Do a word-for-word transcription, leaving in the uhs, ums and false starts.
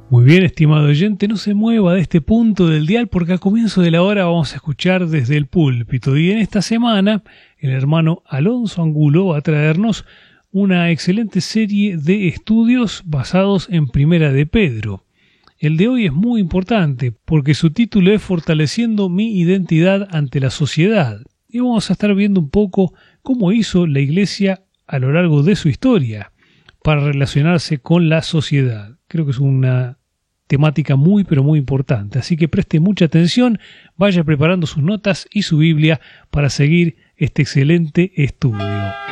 Muy bien, estimado oyente, no se mueva de este punto del dial porque al comienzo de la hora vamos a escuchar desde el púlpito. Y en esta semana el hermano Alonso Angulo va a traernos una excelente serie de estudios basados en Primera de Pedro. El de hoy es muy importante porque su título es Fortaleciendo mi identidad ante la sociedad. Y vamos a estar viendo un poco cómo hizo la Iglesia a lo largo de su historia para relacionarse con la sociedad. Creo que es una temática muy pero muy importante, así que preste mucha atención, vaya preparando sus notas y su Biblia para seguir este excelente estudio.